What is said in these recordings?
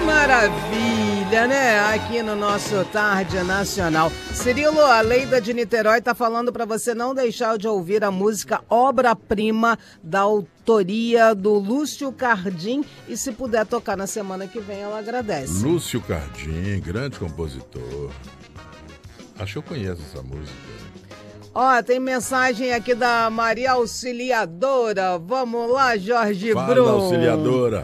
Maravilha, né? Aqui no nosso Tarde Nacional. Cirilo, a Leida de Niterói tá falando para você não deixar de ouvir a música Obra-Prima da autoria do Lúcio Cardim e se puder tocar na semana que vem, ela agradece. Lúcio Cardim, grande compositor. Acho que eu conheço essa música. Ó, tem mensagem aqui da Maria Auxiliadora. Vamos lá, Jorge Fala, Brum. Auxiliadora.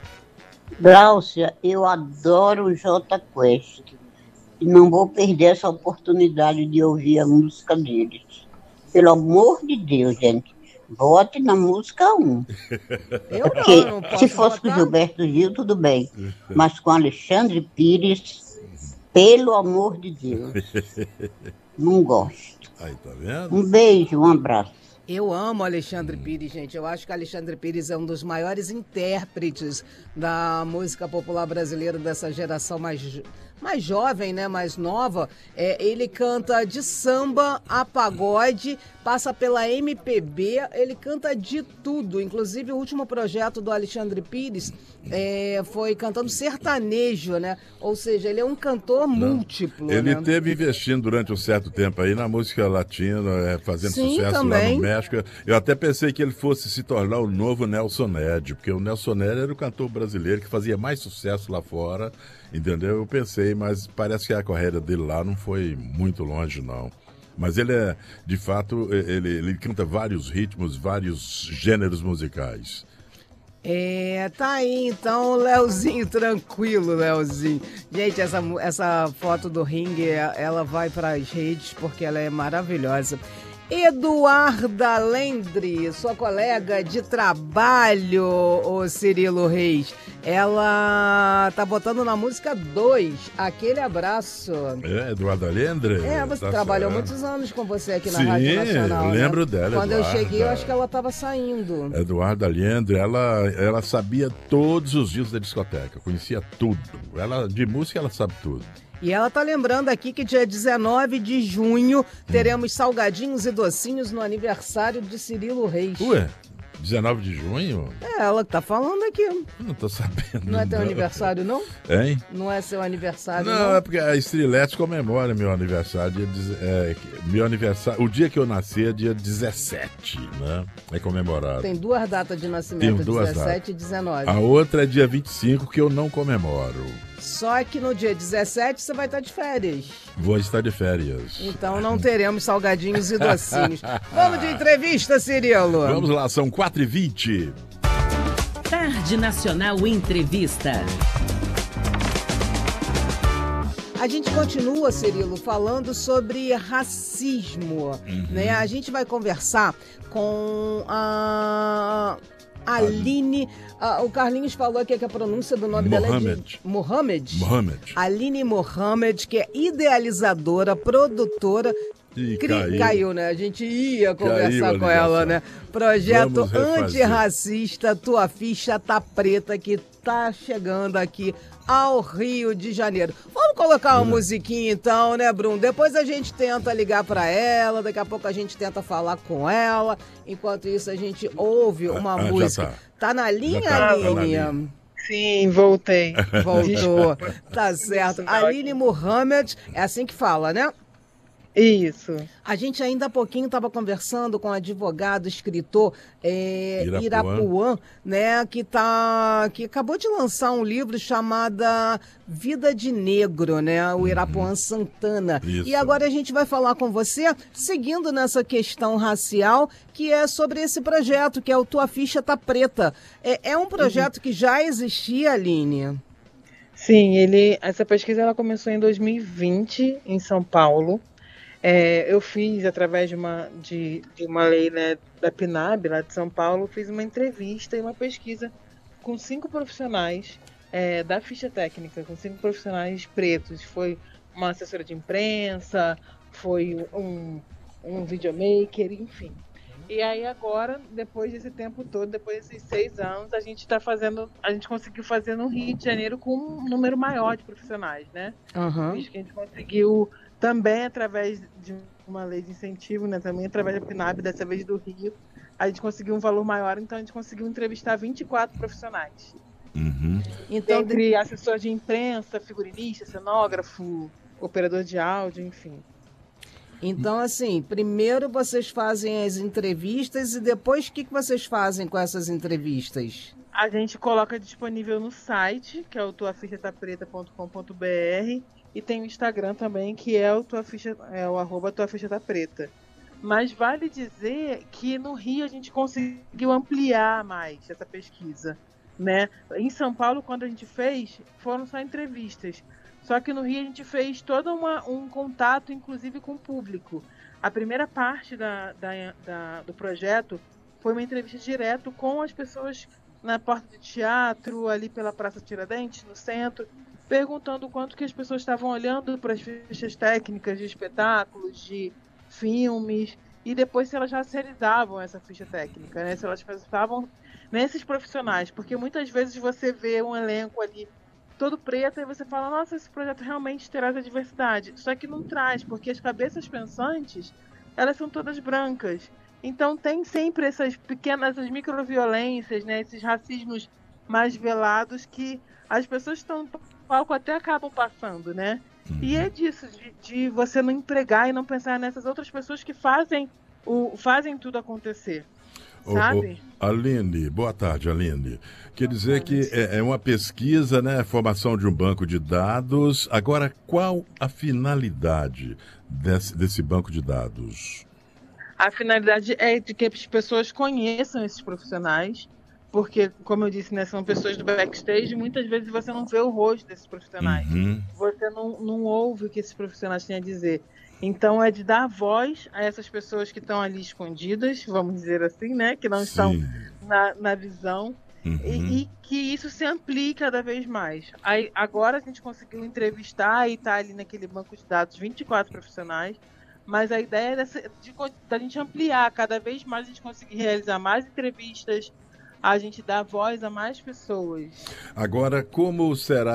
Gláucia, eu adoro o Jota Quest e não vou perder essa oportunidade de ouvir a música deles. Pelo amor de Deus, gente, vote na música 1. Porque não posso se fosse com votar? Gilberto Gil, tudo bem, mas com Alexandre Pires, pelo amor de Deus, não gosto. Aí, tá vendo? Um beijo, um abraço. Eu amo Alexandre Pires, gente. Eu acho que Alexandre Pires é um dos maiores intérpretes da música popular brasileira dessa geração mais jovem, né? Mais nova. Ele canta de samba a pagode, passa pela MPB, ele canta de tudo. Inclusive, o último projeto do Alexandre Pires foi cantando sertanejo, né? Ou seja, ele é um cantor múltiplo. Ele né? teve investindo durante um certo tempo aí na música latina, fazendo Sim, sucesso também. lá no México. Eu até pensei que ele fosse se tornar o novo Nelson Ned, porque o Nelson Ned era o cantor brasileiro que fazia mais sucesso lá fora, entendeu? Eu pensei, mas parece que a carreira dele lá não foi muito longe, não. Mas ele de fato, ele canta vários ritmos, vários gêneros musicais. Tá aí então, Leozinho, tranquilo, Leozinho. Gente, essa foto do ringue, ela vai para as redes porque ela é maravilhosa. Eduarda Lendre, sua colega de trabalho, o Cirilo Reis, ela tá botando na música 2, Aquele Abraço. Eduarda Lendre? Você trabalhou muitos anos com você aqui na Sim, Rádio Nacional. eu lembro né? dela, Quando Eduarda. eu cheguei, eu acho que ela tava saindo. Eduarda Lendre, ela sabia todos os dias da discoteca, conhecia tudo. De música ela sabe tudo. E ela tá lembrando aqui que dia 19 de junho teremos salgadinhos e docinhos no aniversário de Cirilo Reis. Ué, 19 de junho? É ela que tá falando aqui. Eu não tô sabendo. Não é teu aniversário, não? Hein? Não é seu aniversário, não? Não, é porque a Strilete comemora meu aniversário. Meu aniversário, o dia que eu nasci é dia 17, né? É comemorado. Tem duas datas de nascimento, Tenho duas 17 datas. e 19. A outra é dia 25, que eu não comemoro. Só que no dia 17 você vai estar de férias. Vou estar de férias. Então não teremos salgadinhos e docinhos. Vamos de entrevista, Cirilo. Vamos lá, são 4h20. Tarde Nacional Entrevista. A gente continua, Cirilo, falando sobre racismo, né? A gente vai conversar com a Aline, o Carlinhos falou aqui que a pronúncia do nome dela é de Mohamed. Aline Mohamed, que é idealizadora, produtora. Caiu, né? A gente ia conversar com ela, né? Projeto antirracista, Tua Ficha Tá Preta, que tá chegando aqui ao Rio de Janeiro. Vamos colocar uma musiquinha então, né, Bruno? Depois a gente tenta ligar pra ela, daqui a pouco a gente tenta falar com ela. Enquanto isso, a gente ouve uma música. Tá na linha, Aline? Sim, voltei. Voltou. Tá certo. Aline Mohamed, é assim que fala, né? Isso. A gente ainda há pouquinho estava conversando com um advogado, escritor Irapuã, né, que acabou de lançar um livro chamado Vida de Negro, né, o Irapuã Santana. Isso. E agora a gente vai falar com você, seguindo nessa questão racial, que é sobre esse projeto, que é o Tua Ficha Tá Preta. É um projeto que já existia, Aline? Sim, essa pesquisa ela começou em 2020, em São Paulo. Eu fiz, através de uma lei, né, da PNAB, lá de São Paulo, fiz uma entrevista e uma pesquisa com 5 profissionais da ficha técnica, com 5 profissionais pretos. Foi uma assessora de imprensa, foi um videomaker, enfim. E aí agora, depois desse tempo todo, depois desses 6 anos, a gente conseguiu fazer no Rio de Janeiro com um número maior de profissionais, né? Visto que a gente conseguiu também através de uma lei de incentivo, né? Também através da PNAB, dessa vez do Rio, a gente conseguiu um valor maior, então a gente conseguiu entrevistar 24 profissionais. Então, Entre assessor de imprensa, figurinista, cenógrafo, operador de áudio, enfim. Então, assim, primeiro vocês fazem as entrevistas e depois o que vocês fazem com essas entrevistas? A gente coloca disponível no site, que é o tuafichatapreta.com.br, e tem o Instagram também, que é o @tuafichatapreta. Mas vale dizer que no Rio a gente conseguiu ampliar mais essa pesquisa, né? Em São Paulo, quando a gente fez, foram só entrevistas. Só que no Rio a gente fez todo um contato, inclusive, com o público. A primeira parte do projeto foi uma entrevista direto com as pessoas na porta de teatro, ali pela Praça Tiradentes, no centro, perguntando o quanto que as pessoas estavam olhando para as fichas técnicas de espetáculos, de filmes, e depois se elas racializavam essa ficha técnica, né? Se elas estavam nesses profissionais, porque muitas vezes você vê um elenco ali todo preto e você fala, nossa, esse projeto realmente traz a diversidade. Só que não traz, porque as cabeças pensantes, elas são todas brancas. Então tem sempre essas pequenas, essas microviolências, né? Esses racismos mais velados que as pessoas que estão no palco até acabam passando, né? E é disso, de você não empregar e não pensar nessas outras pessoas que fazem tudo acontecer, sabe? Aline, boa tarde, Aline. Quer dizer que é uma pesquisa, né? Formação de um banco de dados. Agora, qual a finalidade desse banco de dados? A finalidade é de que as pessoas conheçam esses profissionais, porque, como eu disse, né, são pessoas do backstage, e muitas vezes você não vê o rosto desses profissionais. Você não ouve o que esses profissionais têm a dizer. Então, é de dar voz a essas pessoas que estão ali escondidas, vamos dizer assim, né, que não estão na visão, e que isso se amplie cada vez mais. Aí, agora a gente conseguiu entrevistar e está ali naquele banco de dados 24 profissionais, mas a ideia é da gente ampliar cada vez mais, a gente conseguir realizar mais entrevistas, a gente dar voz a mais pessoas. Agora, como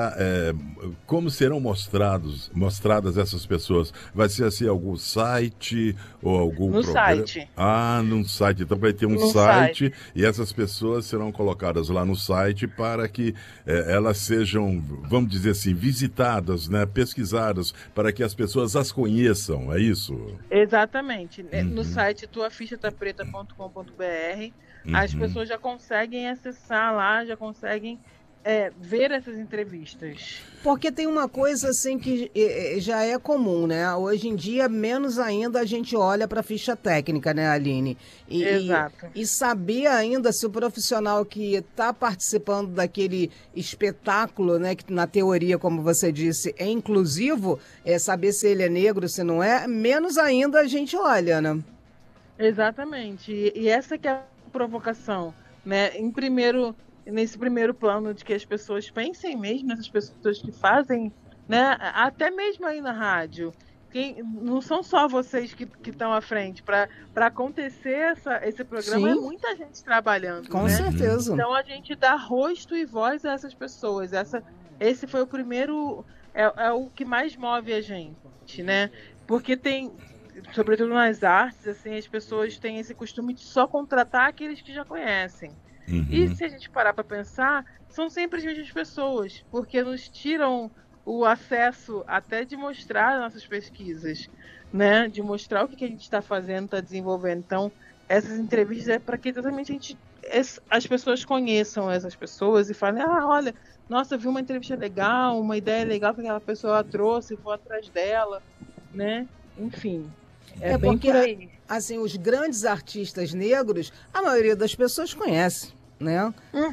serão mostradas essas pessoas? Vai ser assim, algum site ou algum programa? No site. Num site. Então vai ter um site e essas pessoas serão colocadas lá no site para que elas sejam, vamos dizer assim, visitadas, né? Pesquisadas, para que as pessoas as conheçam, é isso? Exatamente. No site tuafichatapreta.com.br as pessoas já conseguem acessar lá, já conseguem ver essas entrevistas. Porque tem uma coisa assim que já é comum, né? Hoje em dia, menos ainda a gente olha para a ficha técnica, né, Aline? Exato. E saber ainda se o profissional que está participando daquele espetáculo, né, que na teoria, como você disse, é inclusivo, saber se ele é negro, se não é, menos ainda a gente olha, né? Exatamente. E essa que é a provocação, né? Nesse primeiro plano de que as pessoas pensem mesmo nessas pessoas que fazem, né? Até mesmo aí na rádio. Não são só vocês que estão à frente. Para acontecer esse programa, é muita gente trabalhando. Com né? certeza. Então a gente dá rosto e voz a essas pessoas. Esse foi o primeiro. É o que mais move a gente, né? Porque sobretudo nas artes, assim, as pessoas têm esse costume de só contratar aqueles que já conhecem. E se a gente parar para pensar, são sempre as mesmas pessoas, porque nos tiram o acesso até de mostrar nossas pesquisas, né? De mostrar o que a gente está fazendo, está desenvolvendo. Então, essas entrevistas é para que exatamente as pessoas conheçam essas pessoas e falem, olha, nossa, eu vi uma entrevista legal, uma ideia legal que aquela pessoa trouxe, vou atrás dela, né? Enfim. É bem porque, por aí. Assim, os grandes artistas negros, a maioria das pessoas conhece, né?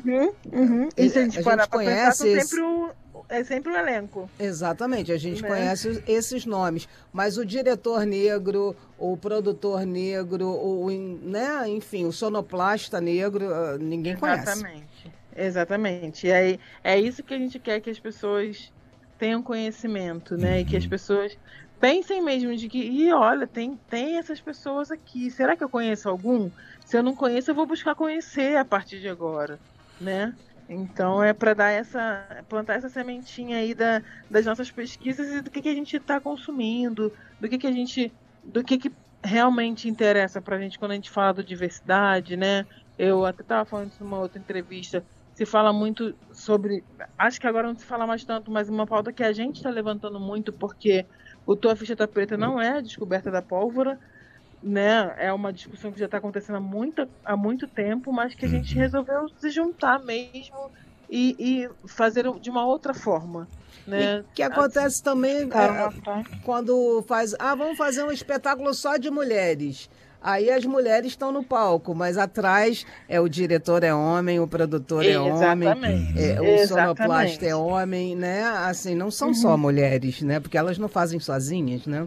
E se a gente parar pra conhece pensar, é sempre o elenco. Exatamente, a gente conhece esses nomes. Mas o diretor negro, o produtor negro, né? Enfim, o sonoplasta negro, ninguém conhece. Exatamente. E aí, é isso que a gente quer, que as pessoas tenham conhecimento, né? E que as pessoas pensem mesmo de que, olha, tem essas pessoas aqui. Será que eu conheço algum? Se eu não conheço, eu vou buscar conhecer a partir de agora, né? Então é para plantar essa sementinha aí das nossas pesquisas e do que a gente está consumindo, do que realmente interessa para a gente quando a gente fala de diversidade, né? Eu até estava falando isso numa outra entrevista. se fala muito sobre... Acho que agora não se fala mais tanto, mas uma pauta que a gente está levantando muito, porque o Tua Ficha Tá Preta não é a descoberta da pólvora, né? É uma discussão que já está acontecendo há muito tempo, mas que a gente resolveu se juntar mesmo e fazer de uma outra forma. Né? E que acontece também quando faz... vamos fazer um espetáculo só de mulheres. Aí as mulheres estão no palco, mas atrás o diretor é homem, o produtor é homem, o sonoplasta é homem, né? Assim, não são só mulheres, né? Porque elas não fazem sozinhas, né?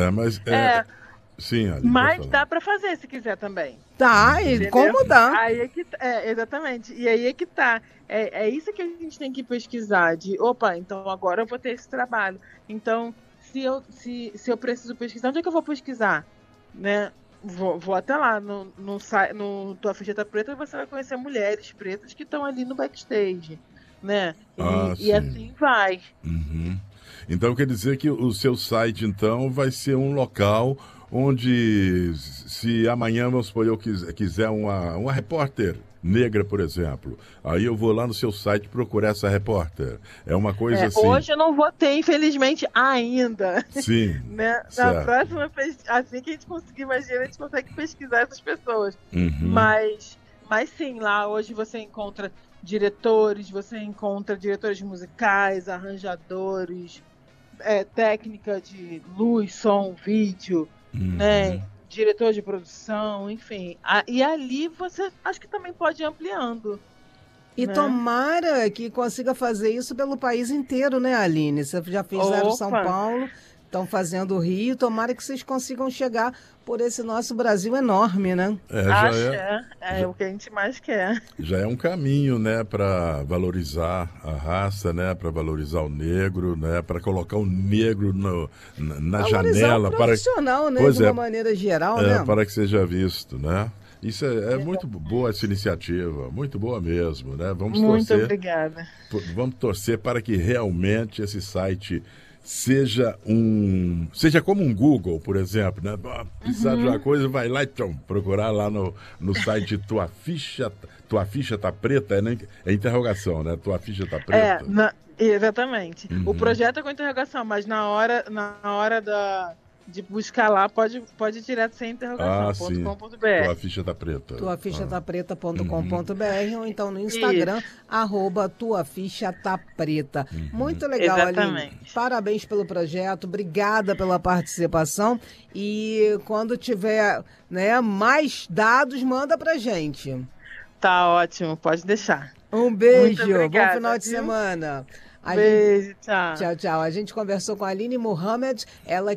Sim, Ali, mas dá para fazer se quiser também. Tá, e como dá? Aí é que, exatamente. E aí é que tá. É isso que a gente tem que pesquisar. Então agora eu vou ter esse trabalho. Então, se eu preciso pesquisar, onde é que eu vou pesquisar? Né? Vou até lá no Tua Ficha Tá Preta, você vai conhecer mulheres pretas que estão ali no backstage, né? E assim vai. Então quer dizer que o seu site então vai ser um local onde, se amanhã, vamos supor, eu quiser uma repórter negra, por exemplo, aí eu vou lá no seu site procurar essa repórter. É uma coisa assim... Hoje eu não vou ter, infelizmente, ainda. Sim. Né? Na próxima, assim que a gente conseguir mais dinheiro, a gente consegue pesquisar essas pessoas. Mas sim, lá hoje você encontra diretores musicais, arranjadores, técnica de luz, som, vídeo, né? Diretor de produção, enfim. E ali você acho que também pode ir ampliando. E tomara que consiga fazer isso pelo país inteiro, né, Aline? Você já fizeram São Paulo, estão fazendo o Rio, tomara que vocês consigam chegar por esse nosso Brasil enorme, né? É o que a gente mais quer. Já é um caminho, né, para valorizar a raça, né, para valorizar o negro, né, para colocar o negro na janela, o profissional, né, de uma maneira geral, né? Para que seja visto, né? Isso é muito boa essa iniciativa, muito boa mesmo, né? Muito obrigada. Vamos torcer para que realmente esse site seja como um Google, por exemplo, né? Precisar de uma coisa, vai lá e procurar lá no site Tua Ficha Tá Preta, é interrogação, né? Tua Ficha Tá Preta. Exatamente. O projeto é com interrogação, mas na hora de buscar lá, pode ir direto sem interrogação, .com.br. Tua Ficha Tá Preta. tuafichatappreta.com.br ou então no Instagram, @Tua Ficha Tá Preta. Muito legal, Aline. Parabéns pelo projeto, obrigada pela participação e quando tiver, né, mais dados, manda pra gente. Tá ótimo, pode deixar. Um beijo, bom final de semana. Beijo, tchau. Tchau. A gente conversou com a Aline Mohamed, ela